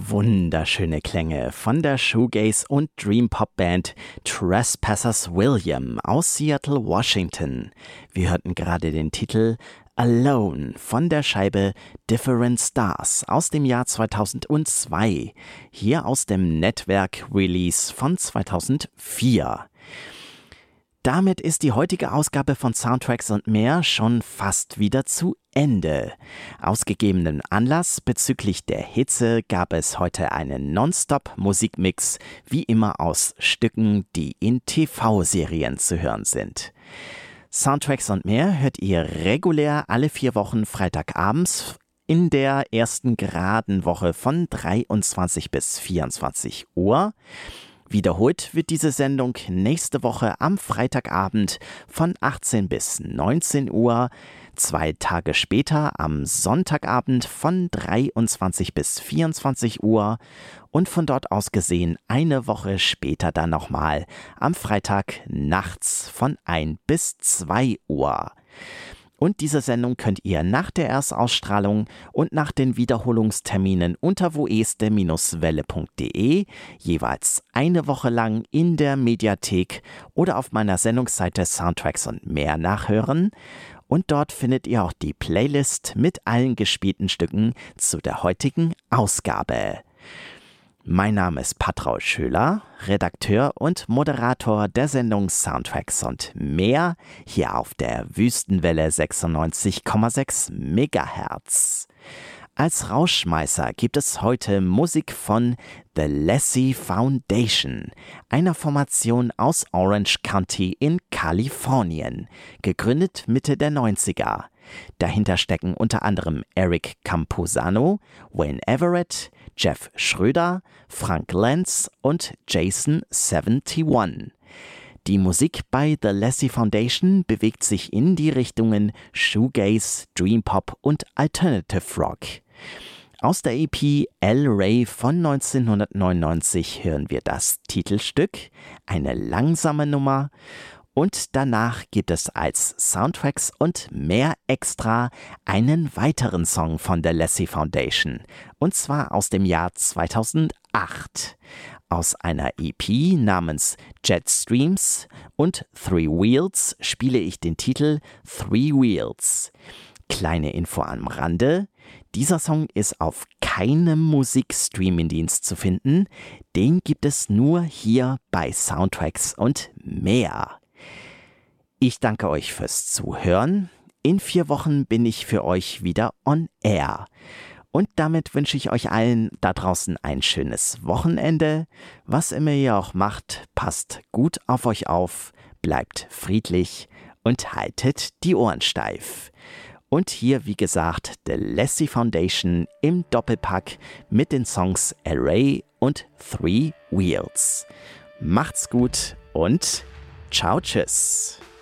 Wunderschöne Klänge von der Shoegaze- und Dream-Pop-Band Trespassers William aus Seattle, Washington. Wir hörten gerade den Titel Alone von der Scheibe Different Stars aus dem Jahr 2002, hier aus dem Netzwerk-Release von 2004. Damit ist die heutige Ausgabe von Soundtracks und mehr schon fast wieder zu Ende. Aus gegebenem Anlass bezüglich der Hitze gab es heute einen Nonstop-Musikmix, wie immer aus Stücken, die in TV-Serien zu hören sind. Soundtracks und mehr hört ihr regulär alle 4 Wochen freitagabends in der ersten geraden Woche von 23 bis 24 Uhr. Wiederholt wird diese Sendung nächste Woche am Freitagabend von 18 bis 19 Uhr, 2 Tage später am Sonntagabend von 23 bis 24 Uhr und von dort aus gesehen eine Woche später dann nochmal am Freitag nachts von 1 bis 2 Uhr. Und diese Sendung könnt ihr nach der Erstausstrahlung und nach den Wiederholungsterminen unter woeste-welle.de jeweils eine Woche lang in der Mediathek oder auf meiner Sendungsseite Soundtracks und mehr nachhören. Und dort findet ihr auch die Playlist mit allen gespielten Stücken zu der heutigen Ausgabe. Mein Name ist Patraul Schöler, Redakteur und Moderator der Sendung Soundtracks und mehr, hier auf der Wüstenwelle 96,6 MHz. Als Rauschmeißer gibt es heute Musik von The Lassie Foundation, einer Formation aus Orange County in Kalifornien, gegründet Mitte der 90er. Dahinter stecken unter anderem Eric Camposano, Wayne Everett, Jeff Schröder, Frank Lenz und Jason71. Die Musik bei The Lassie Foundation bewegt sich in die Richtungen Shoegaze, Dream Pop und Alternative Rock. Aus der EP El Rey von 1999 hören wir das Titelstück, eine langsame Nummer. Und danach gibt es als Soundtracks und mehr extra einen weiteren Song von der Lassie Foundation. Und zwar aus dem Jahr 2008. Aus einer EP namens Jetstreams und Three Wheels spiele ich den Titel Three Wheels. Kleine Info am Rande. Dieser Song ist auf keinem Musikstreaming-Dienst zu finden. Den gibt es nur hier bei Soundtracks und mehr. Ich danke euch fürs Zuhören. In 4 Wochen bin ich für euch wieder on air. Und damit wünsche ich euch allen da draußen ein schönes Wochenende. Was immer ihr auch macht, passt gut auf euch auf, bleibt friedlich und haltet die Ohren steif. Und hier, wie gesagt, The Lassie Foundation im Doppelpack mit den Songs Array und Three Wheels. Macht's gut und ciao, tschüss.